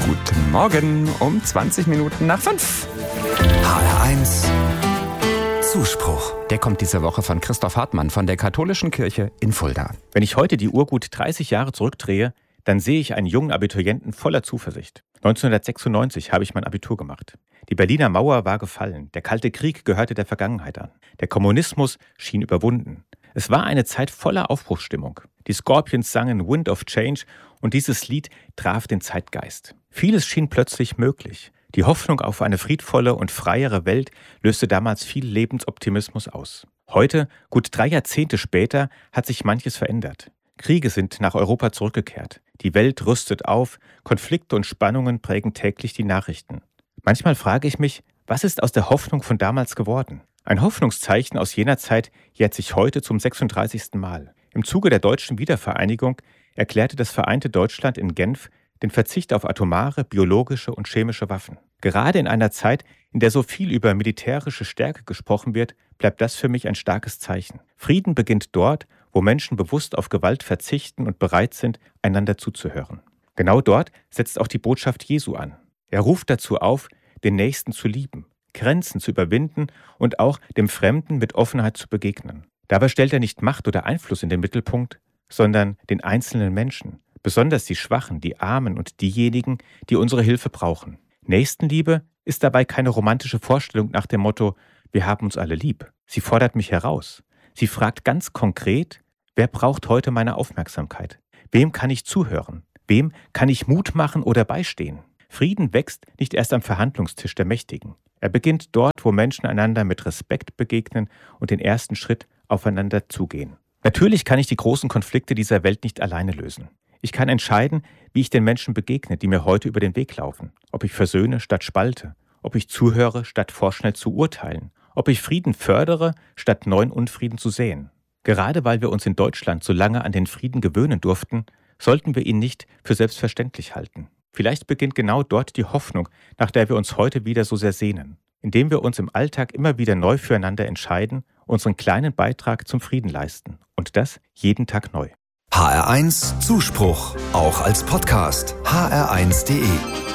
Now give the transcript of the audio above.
Guten Morgen um 20 Minuten nach 5. HR1 Zuspruch. Der kommt diese Woche von Christoph Hartmann von der Katholischen Kirche in Fulda. Wenn ich heute die Uhr gut 30 Jahre zurückdrehe, dann sehe ich einen jungen Abiturienten voller Zuversicht. 1996 habe ich mein Abitur gemacht. Die Berliner Mauer war gefallen. Der Kalte Krieg gehörte der Vergangenheit an. Der Kommunismus schien überwunden. Es war eine Zeit voller Aufbruchsstimmung. Die Scorpions sangen Wind of Change und dieses Lied traf den Zeitgeist. Vieles schien plötzlich möglich. Die Hoffnung auf eine friedvolle und freiere Welt löste damals viel Lebensoptimismus aus. Heute, gut 3 Jahrzehnte später, hat sich manches verändert. Kriege sind nach Europa zurückgekehrt. Die Welt rüstet auf, Konflikte und Spannungen prägen täglich die Nachrichten. Manchmal frage ich mich, was ist aus der Hoffnung von damals geworden? Ein Hoffnungszeichen aus jener Zeit jährt sich heute zum 36. Mal. Im Zuge der deutschen Wiedervereinigung erklärte das vereinte Deutschland in Genf den Verzicht auf atomare, biologische und chemische Waffen. Gerade in einer Zeit, in der so viel über militärische Stärke gesprochen wird, bleibt das für mich ein starkes Zeichen. Frieden beginnt dort, wo Menschen bewusst auf Gewalt verzichten und bereit sind, einander zuzuhören. Genau dort setzt auch die Botschaft Jesu an. Er ruft dazu auf, den Nächsten zu lieben, Grenzen zu überwinden und auch dem Fremden mit Offenheit zu begegnen. Dabei stellt er nicht Macht oder Einfluss in den Mittelpunkt, sondern den einzelnen Menschen, besonders die Schwachen, die Armen und diejenigen, die unsere Hilfe brauchen. Nächstenliebe ist dabei keine romantische Vorstellung nach dem Motto, wir haben uns alle lieb. Sie fordert mich heraus. Sie fragt ganz konkret, wer braucht heute meine Aufmerksamkeit? Wem kann ich zuhören? Wem kann ich Mut machen oder beistehen? Frieden wächst nicht erst am Verhandlungstisch der Mächtigen. Er beginnt dort, wo Menschen einander mit Respekt begegnen und den ersten Schritt aufeinander zugehen. Natürlich kann ich die großen Konflikte dieser Welt nicht alleine lösen. Ich kann entscheiden, wie ich den Menschen begegne, die mir heute über den Weg laufen. Ob ich versöhne statt spalte, ob ich zuhöre statt vorschnell zu urteilen, ob ich Frieden fördere statt neuen Unfrieden zu säen. Gerade weil wir uns in Deutschland so lange an den Frieden gewöhnen durften, sollten wir ihn nicht für selbstverständlich halten. Vielleicht beginnt genau dort die Hoffnung, nach der wir uns heute wieder so sehr sehnen, indem wir uns im Alltag immer wieder neu füreinander entscheiden, unseren kleinen Beitrag zum Frieden leisten. Und das jeden Tag neu. HR1 Zuspruch, auch als Podcast. hr1.de